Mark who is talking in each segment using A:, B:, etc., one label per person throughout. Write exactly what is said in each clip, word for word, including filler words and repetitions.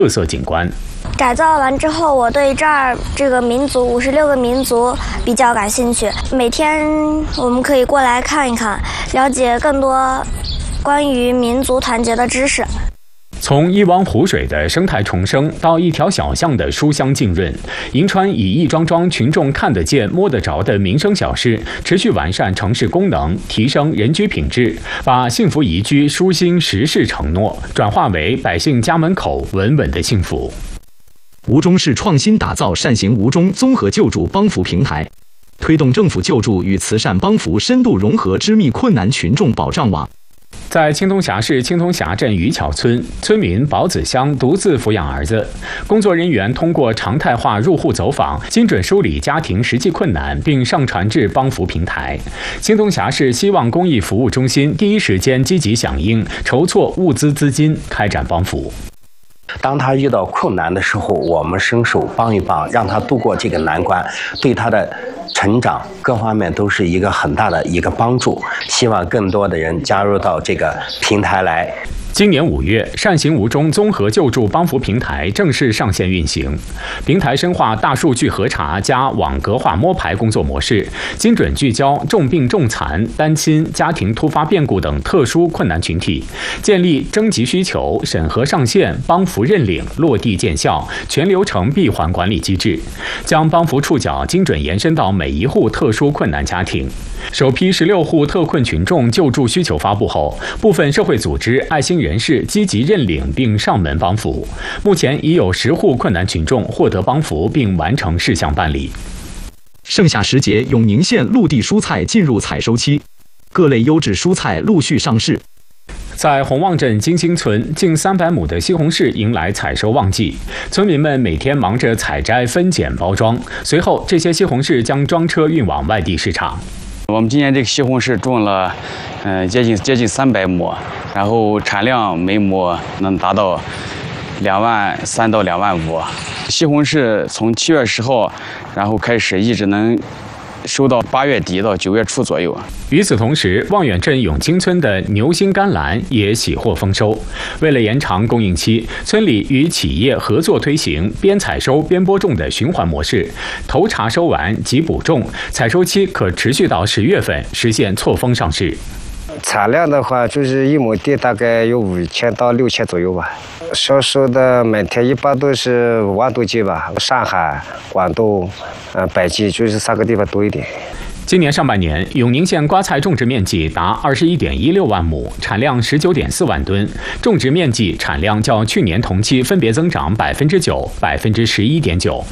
A: 特色景观。
B: 改造完之后，我对这儿这个民族五十六个民族比较感兴趣。每天我们可以过来看一看，了解更多关于民族团结的知识。
A: 从一汪湖水的生态重生到一条小巷的书香浸润，银川以一桩桩群众看得见、摸得着的民生小事，持续完善城市功能，提升人居品质，把幸福宜居、舒心实事承诺转化为百姓家门口稳稳的幸福。
C: 吴中市创新打造善行吴中综合救助帮扶平台，推动政府救助与慈善帮扶深度融合织密困难群众保障网。
A: 在青通峡市青通峡镇渔桥村，村民宝子香独自抚养儿子。工作人员通过常态化入户走访，精准梳理家庭实际困难，并上传至帮扶平台。青通峡市希望公益服务中心第一时间积极响应，筹措物资资金，开展帮扶。
D: 当他遇到困难的时候，我们伸手帮一帮，让他度过这个难关，对他的成长各方面都是一个很大的一个帮助。希望更多的人加入到这个平台来。
A: 今年五月，善行吴中综合救助帮扶平台正式上线运行。平台深化大数据核查加网格化摸排工作模式，精准聚焦重病重残、单亲、家庭突发变故等特殊困难群体，建立征集需求、审核上线、帮扶认领、落地见效、全流程闭环管理机制，将帮扶触角精准延伸到每一户特殊困难家庭。首批十六户特困群众救助需求发布后，部分社会组织、爱心人士积极认领并上门帮扶。目前已有十户困难群众获得帮扶并完成事项办理。
C: 盛夏时节，永宁县陆地蔬菜进入采收期，各类优质蔬菜陆续上市。
A: 在洪旺镇金星村，近三百亩的西红柿迎来采收旺季，村民们每天忙着采摘、分拣、包装，随后这些西红柿将装车运往外地市场。
E: 我们今年这个西红柿种了，嗯、呃，接近接近三百亩，然后产量每亩能达到两万三到两万五。西红柿从七月十号，然后开始一直能收到八月底到九月初左右。
A: 与此同时，望远镇永清村的牛心甘蓝也喜获丰收。为了延长供应期，村里与企业合作推行边采收边播种的循环模式，头茬收完即补种，采收期可持续到十月份，实现错峰上市。
F: 产量的话，就是一亩地大概有五千到六千左右吧。销售的每天一般都是五万多斤吧。上海、广东、呃北京就是三个地方多一点。
A: 今年上半年，永宁县瓜菜种植面积达二十一点一六万亩，产量十九点四万吨，种植面积、产量较去年同期分别增长百分之九、百分之十一点九。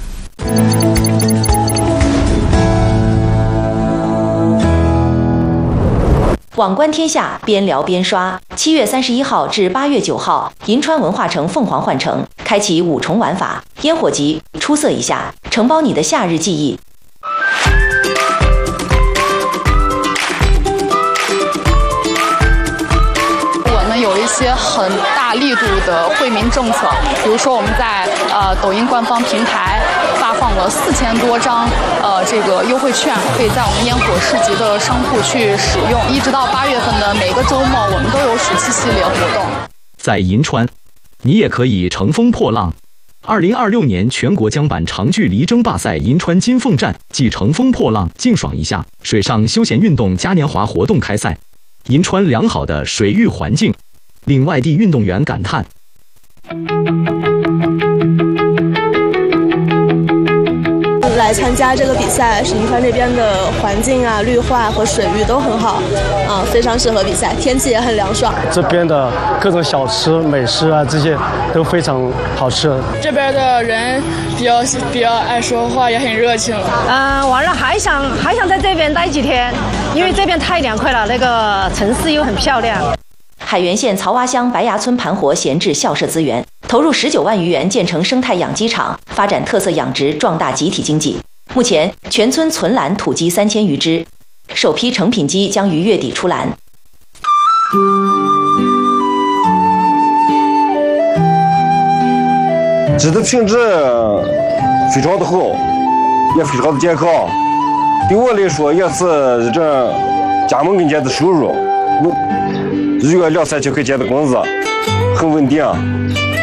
G: 网观天下，边聊边刷。七月三十一号至八月九号，银川文化城凤凰幻城开启五重玩法，烟火集，出色一下，承包你的夏日记忆。
H: 我们有一些很大力度的惠民政策，比如说我们在呃抖音官方平台发放了四千多张呃这个优惠券，可以在我们烟火市集的商铺去使用。一直到八月份的每个周末，我们都有暑期系列活动。
C: 在银川，你也可以乘风破浪。二零二六年全国江板长距离争霸赛银川金凤站暨乘风破浪劲爽一下水上休闲运动嘉年华活动开赛。银川良好的水域环境令外地运动员感叹。
I: 来参加这个比赛，是银川这边的环境啊、绿化和水域都很好，啊，非常适合比赛，天气也很凉爽。
J: 这边的各种小吃、美食啊，这些都非常好吃。
K: 这边的人比较比较爱说话，也很热情。
L: 嗯、呃，完了还想还想在这边待几天，因为这边太凉快了，那个城市又很漂亮。
G: 海原县曹洼乡白崖村盘活闲置校舍资源，投入十九万余元建成生态养鸡场，发展特色养殖，壮大集体经济。目前，全村存栏土鸡三千余只，首批成品鸡将于月底出栏。
M: 鸡的品质非常的好，也非常的健康。对我来说，也是这家门跟前的收入。一月两三千块钱的工资，很稳定。